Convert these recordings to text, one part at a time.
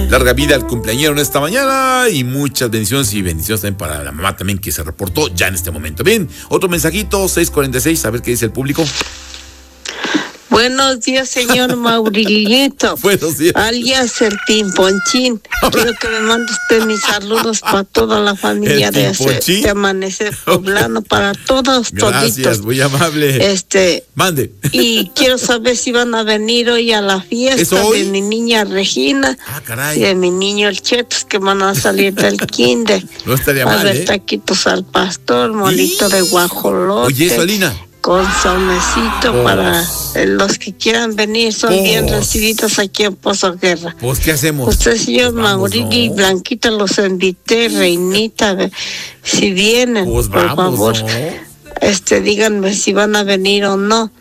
Larga vida al cumpleañero en esta mañana y muchas bendiciones y bendiciones también para la mamá también que se reportó ya en este momento. Bien, otro mensajito, 6:46, a ver qué dice el público. Buenos días, señor Maurilito. Buenos días. Alias el Timponchín. Quiero que me mande usted mis saludos para toda la familia de Amanecer Poblano, para todos, gracias, toditos. Muy amable. Mande. Y quiero saber si van a venir hoy a la fiesta de mi niña Regina. Caray. Y de mi niño el Chetos, que van a salir del kinder. No estaría mal, a ver, taquitos al pastor, molito de guajolote. Oye, Solina. Consomecito para los que quieran venir, son bien recibidos aquí en Pozo Guerra. Pues, ¿qué hacemos? Usted, señor Mauricio y Blanquita, los invité, Reinita, si vienen, pues por favor, díganme si van a venir o no.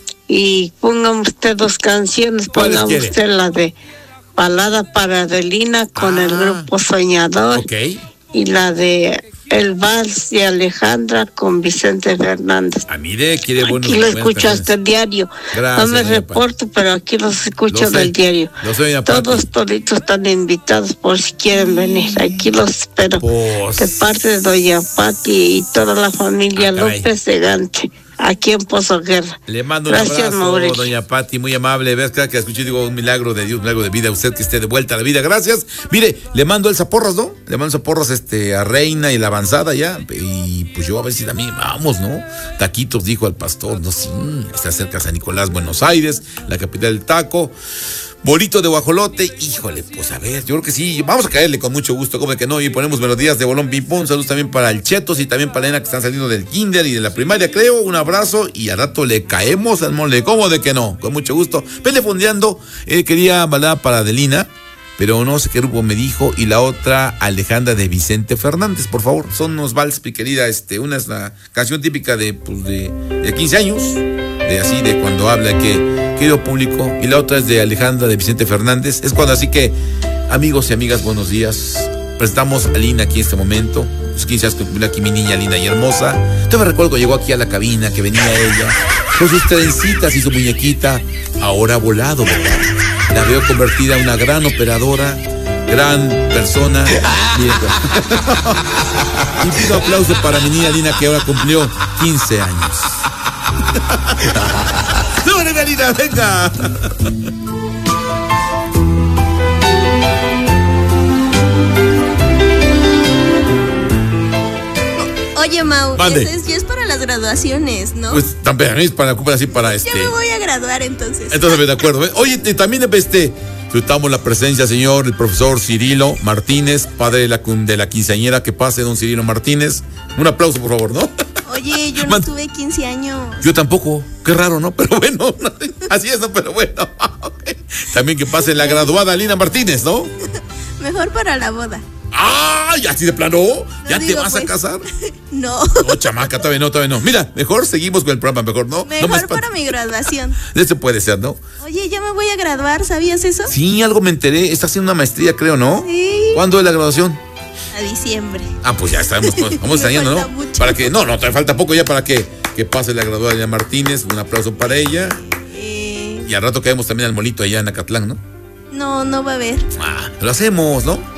Y pongan usted 2 canciones, pongan usted la de Balada para Adelina con el grupo Soñador. Y la de El Vals de Alejandra con Vicente Fernández. Mire, quiere bueno. Aquí lo escucho hasta el diario. Gracias, no me reporto, pero aquí los escucho del diario. Todos toditos están invitados por si quieren venir. Aquí los espero. De parte de doña Pati y toda la familia López de Gante. Aquí en Pozo Guerra. Le mando un abrazo, Mauricio. Doña Pati, muy amable. Ves que escuché, digo, un milagro de Dios, un milagro de vida. Usted que esté de vuelta a la vida, gracias. Mire, le mando el zaporras, ¿no? Le mando zaporras a Reina y la avanzada ya. Y pues yo a ver si también vamos, ¿no? Taquitos, dijo al pastor, no, sí. Está cerca San Nicolás, Buenos Aires, la capital del taco. Bolito de guajolote, híjole, pues a ver, yo creo que sí, vamos a caerle con mucho gusto, como que no, y ponemos melodías de bolón ping pong. Saludos también para el Chetos y también para Elena que están saliendo del kinder y de la primaria, creo. Un abrazo y al rato le caemos al mole, ¿cómo de que no? Con mucho gusto. Pelefondeando, quería balada para Adelina, pero no sé qué grupo me dijo, y la otra Alejandra de Vicente Fernández, por favor. Son unos vals, mi querida, una es la canción típica de 15 años, de cuando habla querido público, y la otra es de Alejandra de Vicente Fernández. Es cuando, así que, amigos y amigas, buenos días. Presentamos a Lina aquí en este momento. Los 15 años que cumplió aquí mi niña linda y hermosa. Yo me recuerdo, llegó aquí a la cabina, que venía ella con sus trencitas y su muñequita. Ahora ha volado, ¿verdad? La veo convertida en una gran operadora, gran persona. Y pido aplauso para mi niña Lina, que ahora cumplió 15 años. ¡Súbele, Lina, venga! Oye, Mau, es para las graduaciones, ¿no? Pues también es para así para Ya me voy a graduar entonces. Entonces, de acuerdo. Oye, también disfrutamos la presencia, señor, el profesor Cirilo Martínez, padre de la quinceañera. Que pase, don Cirilo Martínez. Un aplauso, por favor, ¿no? Oye, yo no tuve 15 años. Yo tampoco. Qué raro, ¿no? Pero bueno, así es, ¿no? Pero bueno. También que pase la graduada Lina Martínez, ¿no? Mejor para la boda. ¡Ay! ¿Así de plano? ¿Ya te vas a casar? No. No, chamaca, todavía no. Mira, mejor seguimos con el programa, mejor no. Mejor para mi graduación. Eso puede ser, ¿no? Oye, ya me voy a graduar, ¿sabías eso? Sí, algo me enteré. Estás haciendo una maestría, creo, ¿no? Sí. ¿Cuándo es la graduación? A diciembre. Pues ya estamos, vamos extrañando, ¿no? Mucho. Para que, no, te falta poco ya para que pase la graduada de Martínez. Un aplauso para ella. Y al rato caemos también al molito allá en Acatlán, ¿no? No va a haber. Lo hacemos, ¿no?